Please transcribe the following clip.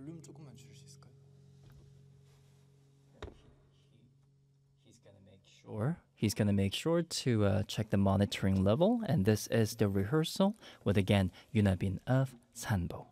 볼륨 조금만 줄일 수 있을까요? He's gonna make sure to check the monitoring level, and this is the rehearsal with again Yunabin of Sanbo.